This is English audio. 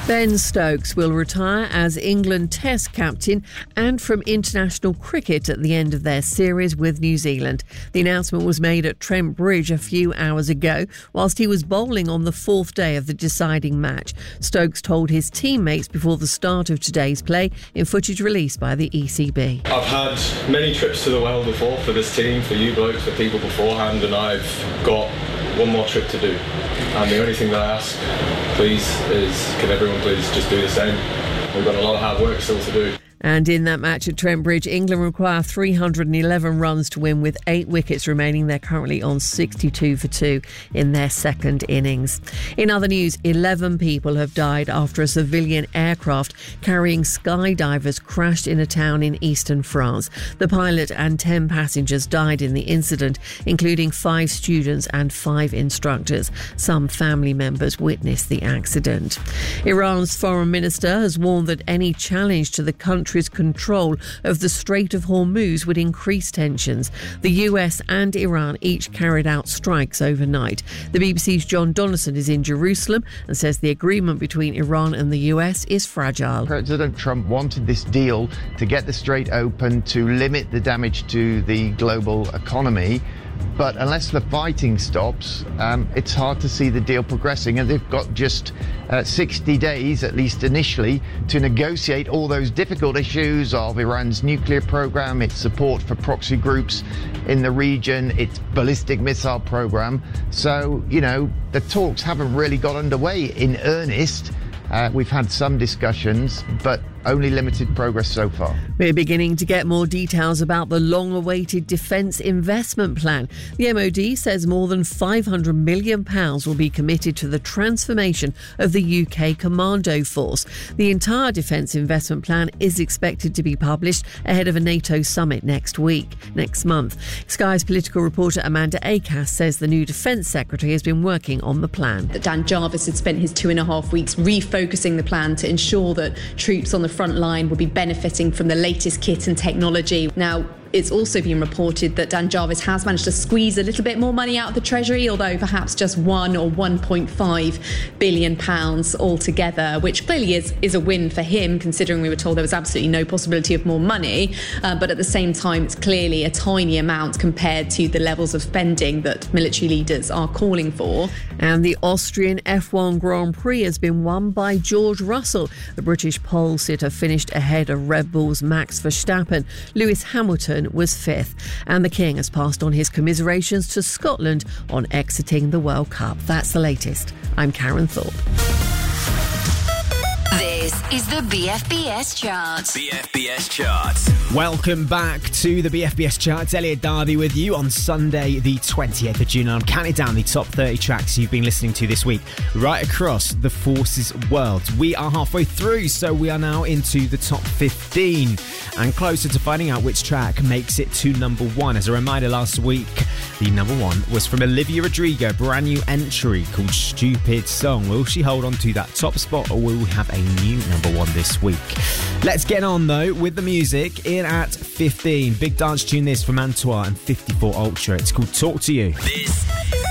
Ben Stokes will retire as England Test captain and from international cricket at the end of their series with New Zealand. The announcement was made at Trent Bridge a few hours ago whilst he was bowling on the fourth day of the deciding match. Stokes told his teammates before the start of today's play in footage released by the ECB. I've had many trips to the well before for this team, for you blokes, for people beforehand, and I've got one more trip to do. And the only thing that I ask, please, is can everyone please just do the same? We've got a lot of hard work still to do. And in that match at Trent Bridge, England require 311 runs to win with 8 wickets remaining. They're currently on 62 for 2 in their second innings. In other news, 11 people have died after a civilian aircraft carrying skydivers crashed in a town in eastern France. The pilot and 10 passengers died in the incident, including 5 students and 5 instructors. Some family members witnessed the accident. Iran's foreign minister has warned that any challenge to the country's control of the Strait of Hormuz would increase tensions. The US and Iran each carried out strikes overnight. The BBC's John Donaldson is in Jerusalem and says the agreement between Iran and the US is fragile. President Trump wanted this deal to get the strait open, to limit the damage to the global economy. But unless the fighting stops, it's hard to see the deal progressing. And they've got just 60 days, at least initially, to negotiate all those difficult issues of Iran's nuclear program, its support for proxy groups in the region, its ballistic missile program. So, the talks haven't really got underway in earnest. We've had some discussions, but only limited progress so far. We're beginning to get more details about the long-awaited Defence Investment Plan. The MOD says more than £500 million will be committed to the transformation of the UK Commando Force. The entire Defence Investment Plan is expected to be published ahead of a NATO summit next month. Sky's political reporter Amanda Acass says the new Defence Secretary has been working on the plan. Dan Jarvis had spent his 2.5 weeks refocusing the plan to ensure that troops on the front line will be benefiting from the latest kit and technology. Now, it's also been reported that Dan Jarvis has managed to squeeze a little bit more money out of the Treasury, although perhaps just £1 or £1.5 billion altogether, which clearly is a win for him, considering we were told there was absolutely no possibility of more money. But at the same time, it's clearly a tiny amount compared to the levels of spending that military leaders are calling for. And the Austrian F1 Grand Prix has been won by George Russell. The British pole sitter finished ahead of Red Bull's Max Verstappen. Lewis Hamilton was 5th. And the King has passed on his commiserations to Scotland on exiting the World Cup. That's the latest. I'm Karen Thorpe. This is the BFBS Charts. BFBS Charts. Welcome back to the BFBS Charts. Elliot Darby with you on Sunday, the 20th of June. I'm counting down the top 30 tracks you've been listening to this week, right across the Forces world. We are halfway through, so we are now into the top 15 and closer to finding out which track makes it to number 1. As a reminder, last week, the number 1 was from Olivia Rodrigo, brand new entry called Stupid Song. Will she hold on to that top spot, or will we have a new number 1 this week? Let's get on though with the music. In at 15, big dance tune this from Antoine and 54 Ultra. It's called Talk to You. This